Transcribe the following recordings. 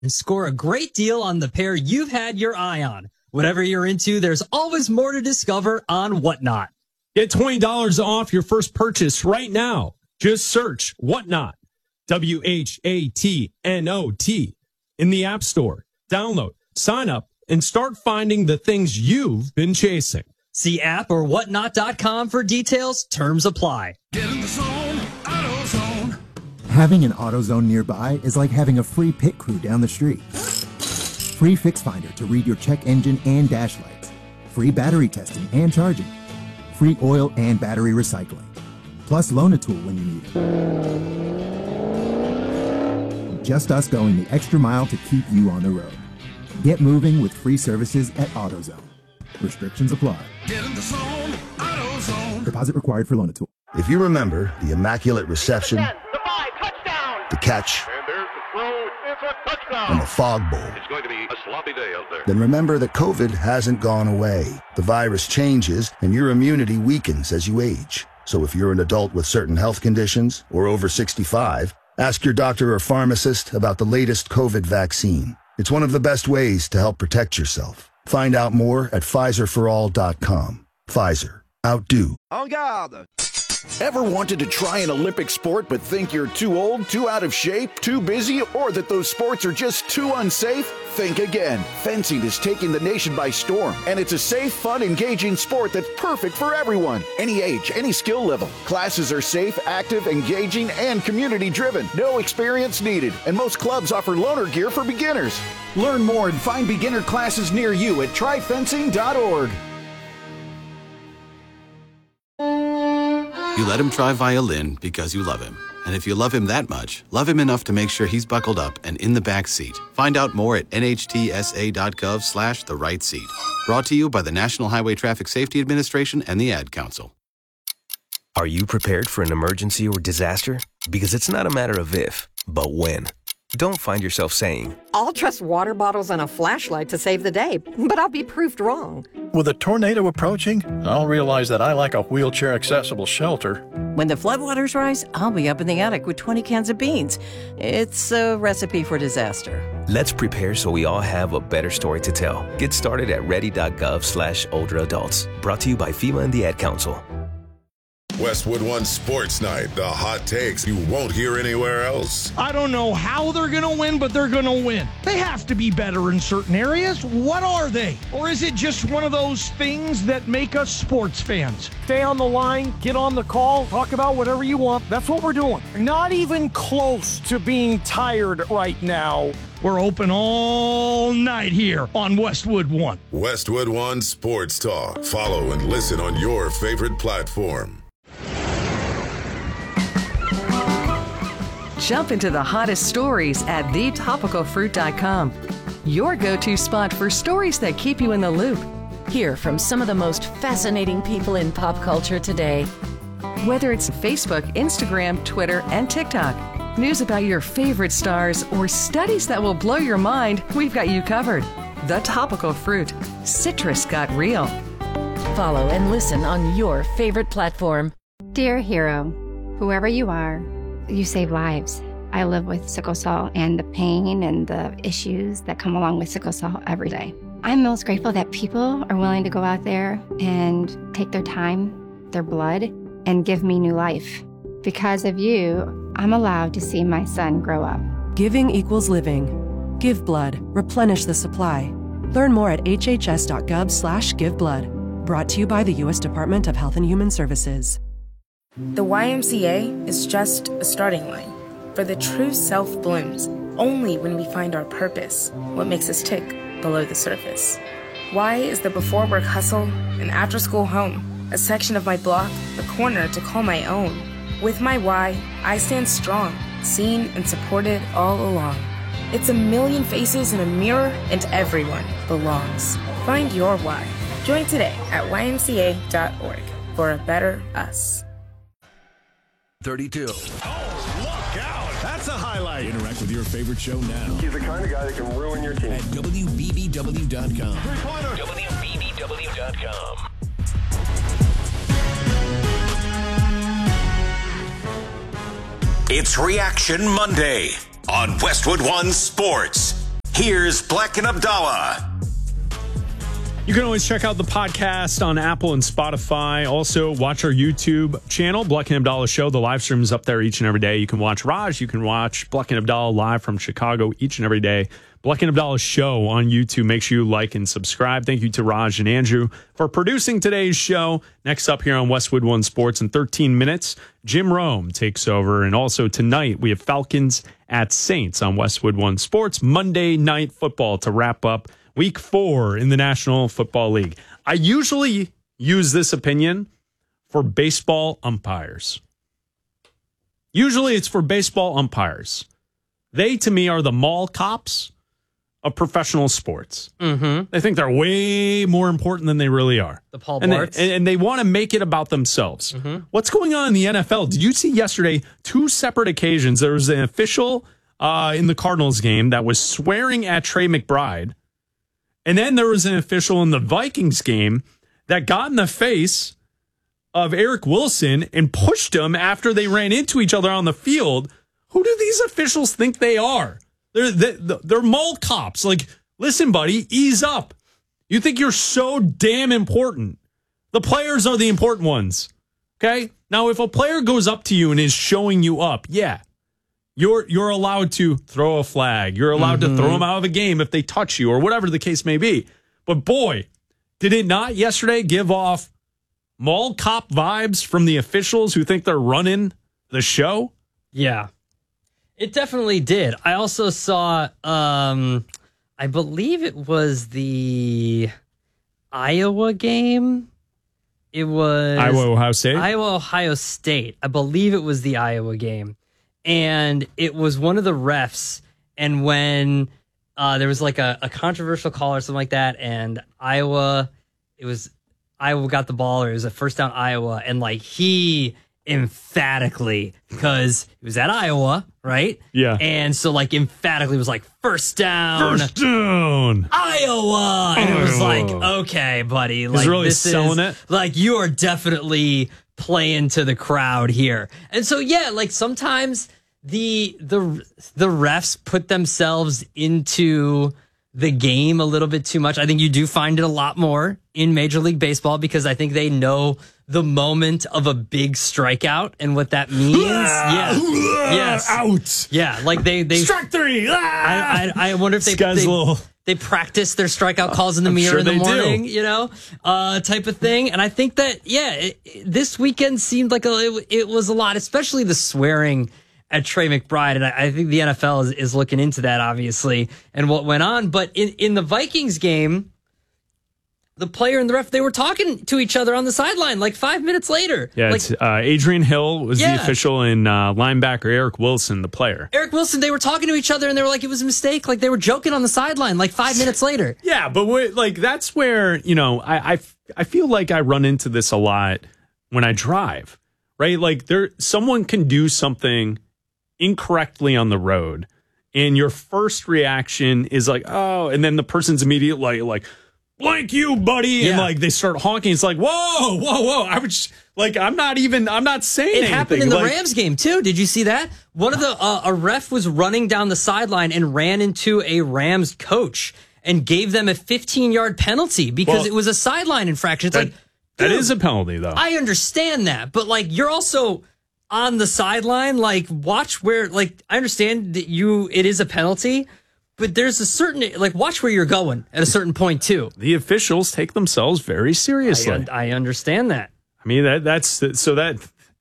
and score a great deal on the pair you've had your eye on. Whatever you're into, there's always more to discover on Whatnot. Get $20 off your first purchase right now. Just search Whatnot, WHATNOT, in the App Store. Download, sign up, and start finding the things you've been chasing. See app or whatnot.com for details. Terms apply. Get in the zone, AutoZone. Having an AutoZone nearby is like having a free pit crew down the street. Free Fix Finder to read your check engine and dash lights. Free battery testing and charging. Free oil and battery recycling. Plus loan a tool when you need it. Just us going the extra mile to keep you on the road. Get moving with free services at AutoZone. Restrictions apply. Get in the zone, AutoZone. Deposit required for loan a tool. If you remember the immaculate reception, the catch, And there's the throw. It's a touchdown. and the fog bowl, It's going to be a sloppy day out there. then remember that COVID hasn't gone away. The virus changes and your immunity weakens as you age. So if you're an adult with certain health conditions or over 65, ask your doctor or pharmacist about the latest COVID vaccine. It's one of the best ways to help protect yourself. Find out more at PfizerForAll.com. Pfizer. Outdo. En garde! Ever wanted to try an Olympic sport but think you're too old, too out of shape, too busy, or that those sports are just too unsafe? Think again. Fencing is taking the nation by storm, and it's a safe, fun, engaging sport that's perfect for everyone. Any age, any skill level. Classes are safe, active, engaging, and community-driven. No experience needed, and most clubs offer loaner gear for beginners. Learn more and find beginner classes near you at tryfencing.org. You let him try violin because you love him. And if you love him that much, love him enough to make sure he's buckled up and in the back seat. Find out more at nhtsa.gov/the-right seat. Brought to you by the National Highway Traffic Safety Administration and the Ad Council. Are you prepared for an emergency or disaster? Because it's not a matter of if, but when. Don't find yourself saying, I'll trust water bottles and a flashlight to save the day, but I'll be proved wrong. With a tornado approaching, I'll realize that I lack a wheelchair-accessible shelter. When the floodwaters rise, I'll be up in the attic with 20 cans of beans. It's a recipe for disaster. let's prepare so we all have a better story to tell. Get started at ready.gov/older adults. Brought to you by FEMA and the Ad Council. Westwood One Sports Night. The hot takes you won't hear anywhere else. I don't know how they're going to win, but they're going to win. They have to be better in certain areas. What are they? Or is it just one of those things that make us sports fans? Stay on the line, get on the call, talk about whatever you want. That's what we're doing. Not even close to being tired right now. We're open all night here on Westwood One. Westwood One Sports Talk. Follow and listen on your favorite platform. Jump into the hottest stories at thetopicalfruit.com. Your go-to spot for stories that keep you in the loop. Hear from some of the most fascinating people in pop culture today. Whether it's Facebook, Instagram, Twitter, and TikTok, news about your favorite stars, or studies that will blow your mind, we've got you covered. The Topical Fruit. Citrus got real. Follow and listen on your favorite platform. Dear hero, whoever you are, you save lives. I live with sickle cell and the pain and the issues that come along with sickle cell every day. I'm most grateful that people are willing to go out there and take their time, their blood, and give me new life. Because of you, I'm allowed to see my son grow up. Giving equals living. Give blood. Replenish the supply. Learn more at hhs.gov/giveblood. Brought to you by the U.S. Department of Health and Human Services. The YMCA is just a starting line, for the true self blooms only when we find our purpose, what makes us tick below the surface. Y is the before work hustle, an after school home, a section of my block, a corner to call my own. With my Y, I stand strong, seen and supported all along. It's a million faces in a mirror, and everyone belongs. Find your Y. Join today at ymca.org for a better us. 32. Oh, look out. That's a highlight. Interact with your favorite show now. He's the kind of guy that can ruin your team. At WBBW.com. WBBW.com. It's Reaction Monday on Westwood One Sports. Here's Black and Abdallah. You can always check out the podcast on Apple and Spotify. Also, watch our YouTube channel, Black and Abdallah Show. The live stream is up there each and every day. You can watch Raj. You can watch Black and Abdallah live from Chicago each and every day. Black and Abdallah Show on YouTube. Make sure you like and subscribe. Thank you to Raj and Andrew for producing today's show. Next up here on Westwood One Sports in 13 minutes, Jim Rome takes over. And also tonight, we have Falcons at Saints on Westwood One Sports. Monday Night Football to wrap up Week 4 in the National Football League. I usually use this opinion for baseball umpires. Usually it's for baseball umpires. They, to me, are the mall cops of professional sports. Mm-hmm. They think they're way more important than they really are. The Paul and Barts. and they want to make it about themselves. Mm-hmm. What's going on in the NFL? Did you see yesterday 2 separate occasions? There was an official in the Cardinals game that was swearing at Trey McBride. And then there was an official in the Vikings game that got in the face of Eric Wilson and pushed him after they ran into each other on the field. Who do these officials think they are? They're mall cops. Like, listen, buddy, ease up. You think you're so damn important. The players are the important ones. Okay? Now, if a player goes up to you and is showing you up, yeah, you're allowed to throw a flag. You're allowed to throw them out of a game if they touch you or whatever the case may be. But boy, did it not yesterday give off mall cop vibes from the officials who think they're running the show? Yeah, it definitely did. I also saw, I believe it was the Iowa game. It was Iowa-Ohio State? Iowa-Ohio State. I believe it was the Iowa game. And it was one of the refs. And when there was like a controversial call or something like that, and Iowa got the ball, or it was a first down Iowa. And like he emphatically, because it was at Iowa, right? Yeah. And so like emphatically was like first down. Iowa. And it was like, okay, buddy. Like, he's really this selling is, it. Like, you are definitely playing to the crowd here. And so, yeah, like sometimes the refs put themselves into the game a little bit too much. I think you do find it a lot more in Major League Baseball because I think they know the moment of a big strikeout and what that means. Yeah. Yes. Out. Yeah. Like they strike 3. I wonder if they practice their strikeout calls in the mirror in the morning, you know, type of thing. And I think that, this weekend seemed like it was a lot, especially the swearing at Trey McBride. And I think the NFL is looking into that, obviously, and what went on. But in the Vikings game, the player and the ref, they were talking to each other on the sideline like 5 minutes later. Yeah, like, it's, Adrian Hill was the official, and linebacker Eric Wilson, the player. Eric Wilson, they were talking to each other, and they were like, it was a mistake. Like, they were joking on the sideline like 5 minutes later. Yeah, but that's where, you know, I feel like I run into this a lot when I drive, right? Like, someone can do something incorrectly on the road, and your first reaction is like, oh, and then the person's immediately like, blank you, buddy. And like they start honking. It's like, whoa. I was like, I'm not saying anything. It happened in the Rams game too. Did you see that? One of the, a ref was running down the sideline and ran into a Rams coach and gave them a 15-yard penalty because it was a sideline infraction. It's that is a penalty though. I understand that, but like you're also on the sideline. Like watch where, like I understand that it is a penalty. But there's a certain, like, watch where you're going at a certain point, too. The officials take themselves very seriously. I understand that. I mean, so the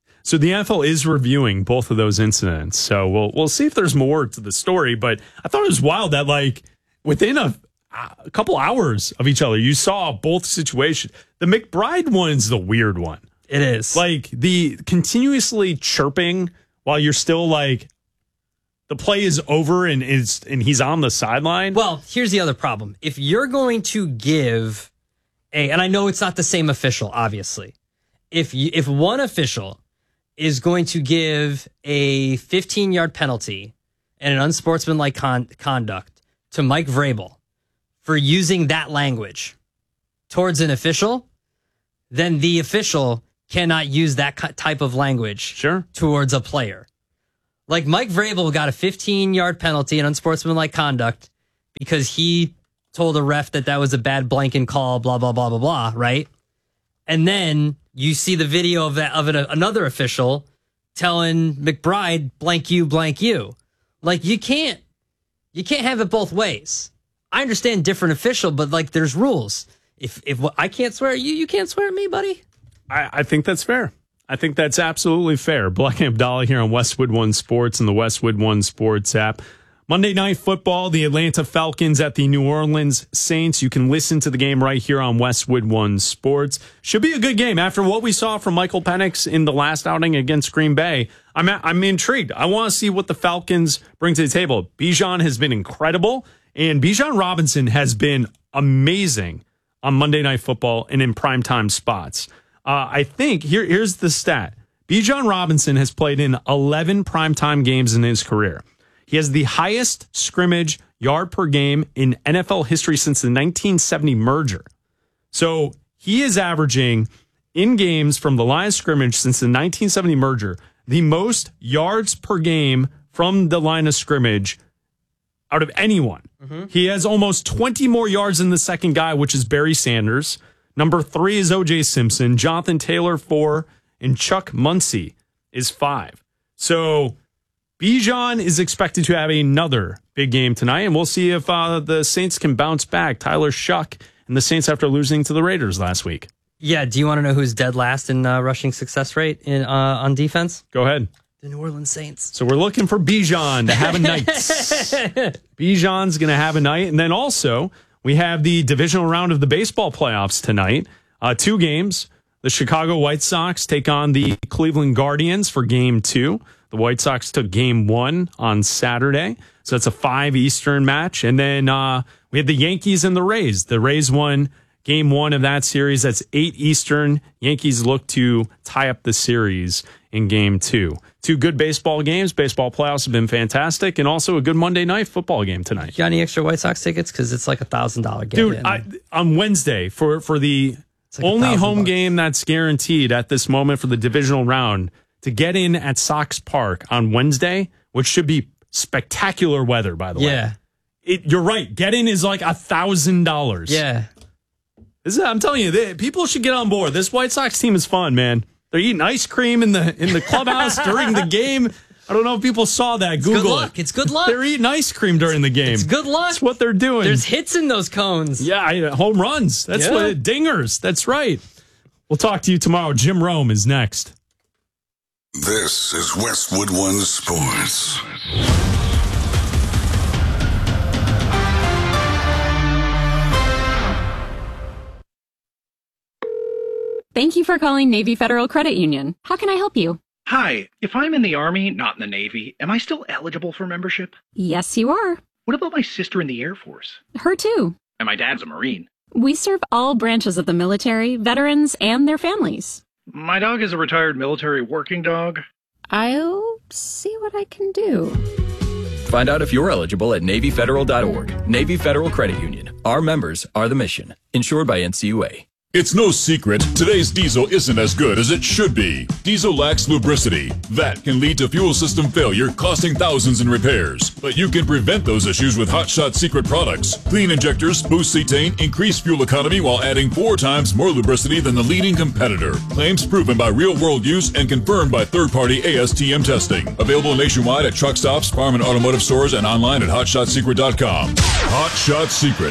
NFL is reviewing both of those incidents. So we'll see if there's more to the story. But I thought it was wild that, like, within a couple hours of each other, you saw both situations. The McBride one's the weird one. It is. Like, the continuously chirping while you're still, like, the play is over and he's on the sideline. Well, here's the other problem. If you're going to give and I know it's not the same official, obviously. If one official is going to give a 15-yard penalty and an unsportsmanlike conduct to Mike Vrabel for using that language towards an official, then the official cannot use that type of language towards a player. Like Mike Vrabel got a 15-yard penalty and unsportsmanlike conduct because he told a ref that was a bad blanking call, blah, blah, blah, blah, blah, right? And then you see the video of another official telling McBride, blank you, blank you. Like, you can't have it both ways. I understand different official, but like, there's rules. If I can't swear at you, you can't swear at me, buddy. I think that's fair. I think that's absolutely fair. Black and Abdallah here on Westwood One Sports and the Westwood One Sports app. Monday Night Football, the Atlanta Falcons at the New Orleans Saints. You can listen to the game right here on Westwood One Sports. Should be a good game. After what we saw from Michael Penix in the last outing against Green Bay, I'm intrigued. I want to see what the Falcons bring to the table. Bijan has been incredible, and Bijan Robinson has been amazing on Monday Night Football and in primetime spots. I think here's the stat. Bijan Robinson has played in 11 primetime games in his career. He has the highest scrimmage yard per game in NFL history since the 1970 merger. So he is averaging in games from the line of scrimmage since the 1970 merger, the most yards per game from the line of scrimmage out of anyone. Mm-hmm. He has almost 20 more yards than the second guy, which is Barry Sanders. Number 3 is O.J. Simpson, Jonathan Taylor 4, and Chuck Muncie is 5. So Bijan is expected to have another big game tonight, and we'll see if the Saints can bounce back. Tyler Shuck and the Saints after losing to the Raiders last week. Yeah, do you want to know who's dead last in rushing success rate on defense? Go ahead. The New Orleans Saints. So we're looking for Bijan to have a night. Bijan's going to have a night. And then also, we have the divisional round of the baseball playoffs tonight. 2 games. The Chicago White Sox take on the Cleveland Guardians for Game 2. The White Sox took Game 1 on Saturday. So it's a 5 Eastern match. And then we had the Yankees and the Rays. The Rays won Game 1 of that series. That's 8 Eastern. Yankees look to tie up the series in Game 2. 2 good baseball games. Baseball playoffs have been fantastic. And also a good Monday Night Football game tonight. You got any extra White Sox tickets? Because it's like $1,000 game. Dude, on Wednesday, for the like only home game that's guaranteed at this moment for the divisional round, to get in at Sox Park on Wednesday, which should be spectacular weather, by the way. Yeah. You're right. Get in is like $1,000. Yeah. I'm telling you, people should get on board. This White Sox team is fun, man. They're eating ice cream in the clubhouse during the game. I don't know if people saw that. Google good luck. It's good luck. They're eating ice cream during the game. It's good luck. That's what they're doing. There's hits in those cones. Yeah, home runs. That's what dingers. That's right. We'll talk to you tomorrow. Jim Rome is next. This is Westwood One Sports. Thank you for calling Navy Federal Credit Union. How can I help you? Hi, if I'm in the Army, not in the Navy, am I still eligible for membership? Yes, you are. What about my sister in the Air Force? Her too. And my dad's a Marine. We serve all branches of the military, veterans, and their families. My dog is a retired military working dog. I'll see what I can do. Find out if you're eligible at NavyFederal.org. Navy Federal Credit Union. Our members are the mission. Insured by NCUA. It's no secret, today's diesel isn't as good as it should be. Diesel lacks lubricity. That can lead to fuel system failure, costing thousands in repairs. But you can prevent those issues with Hot Shot Secret products. Clean injectors, boost cetane, increase fuel economy while adding 4 times more lubricity than the leading competitor. Claims proven by real-world use and confirmed by third-party ASTM testing. Available nationwide at truck stops, farm and automotive stores, and online at HotShotSecret.com. Hot Shot Secret.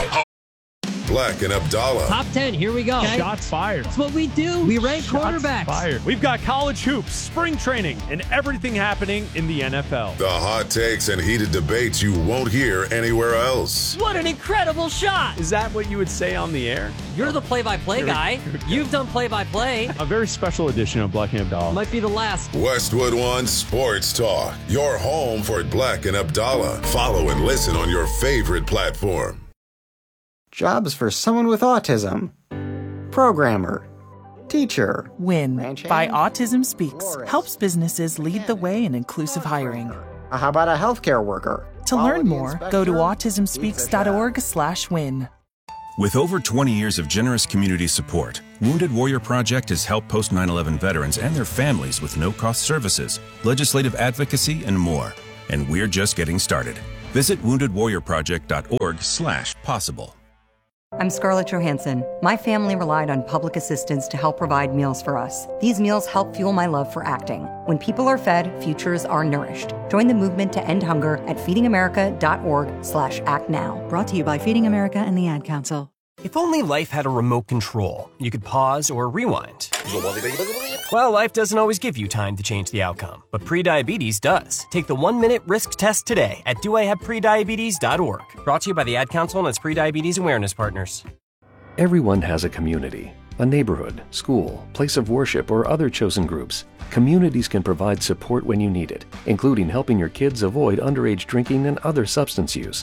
Black and Abdallah. Top 10, here we go. Okay. Shots fired. That's what we do. We rank quarterbacks. Fired. We've got college hoops, spring training, and everything happening in the NFL. The hot takes and heated debates you won't hear anywhere else. What an incredible shot. Is that what you would say on the air? You're the play-by-play guy. You've done play-by-play. A very special edition of Black and Abdallah. Might be the last. Westwood One Sports Talk. Your home for Black and Abdallah. Follow and listen on your favorite platform. Jobs for someone with autism. Programmer. Teacher. WIN by Autism Speaks helps businesses lead the way in inclusive hiring. How about a healthcare worker? To learn more, go to autismspeaks.org/win. With over 20 years of generous community support, Wounded Warrior Project has helped post 9/11 veterans and their families with no-cost services, legislative advocacy, and more. And we're just getting started. Visit woundedwarriorproject.org/possible. I'm Scarlett Johansson. My family relied on public assistance to help provide meals for us. These meals help fuel my love for acting. When people are fed, futures are nourished. Join the movement to end hunger at feedingamerica.org/actnow. Brought to you by Feeding America and the Ad Council. If only life had a remote control, you could pause or rewind. Well, life doesn't always give you time to change the outcome, but prediabetes does. Take the 1-minute risk test today at doihaveprediabetes.org. Brought to you by the Ad Council and its prediabetes awareness partners. Everyone has a community, a neighborhood, school, place of worship, or other chosen groups. Communities can provide support when you need it, including helping your kids avoid underage drinking and other substance use.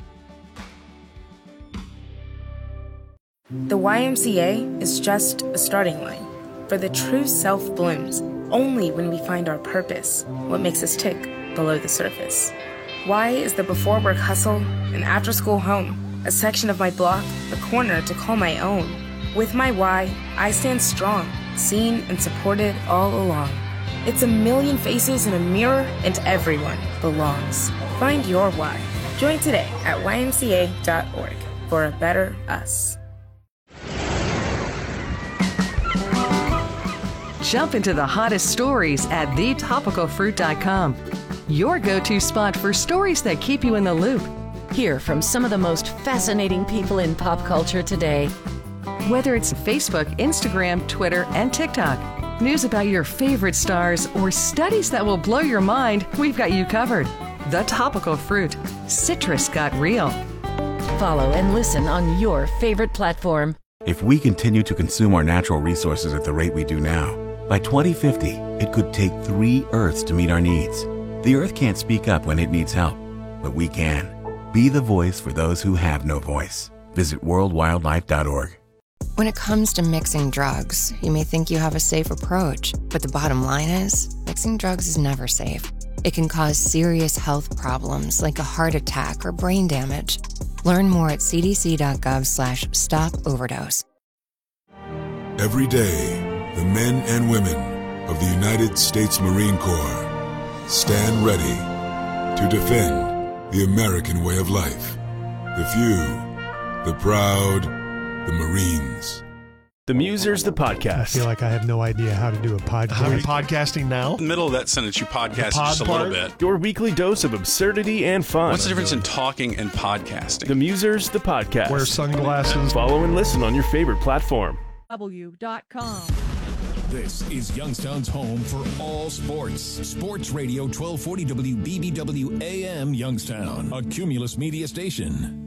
The YMCA is just a starting line, for the true self blooms only when we find our purpose, what makes us tick below the surface. Y is the before work hustle, an after school home, a section of my block, a corner to call my own. With my Y, I stand strong, seen and supported all along. It's a million faces in a mirror, and everyone belongs. Find your Y. Join today at ymca.org for a better us. Jump into the hottest stories at thetopicalfruit.com. Your go-to spot for stories that keep you in the loop. Hear from some of the most fascinating people in pop culture today. Whether it's Facebook, Instagram, Twitter, and TikTok, news about your favorite stars, or studies that will blow your mind, we've got you covered. The Topical Fruit. Citrus got real. Follow and listen on your favorite platform. If we continue to consume our natural resources at the rate we do now, by 2050, it could take 3 Earths to meet our needs. The Earth can't speak up when it needs help, but we can. Be the voice for those who have no voice. Visit worldwildlife.org. When it comes to mixing drugs, you may think you have a safe approach, but the bottom line is, mixing drugs is never safe. It can cause serious health problems like a heart attack or brain damage. Learn more at cdc.gov/stop-overdose. Every day, the men and women of the United States Marine Corps stand ready to defend the American way of life. The few, the proud, the Marines. The Musers, the podcast. I feel like I have no idea how to do a podcast. Are we podcasting now? In the middle of that sentence, you podcast just a little bit. Your weekly dose of absurdity and fun. What's the difference in talking and podcasting? The Musers, the podcast. Wear sunglasses. Follow and listen on your favorite platform. W.com. This is Youngstown's home for all sports. Sports Radio 1240 WBBW AM Youngstown, a Cumulus media station.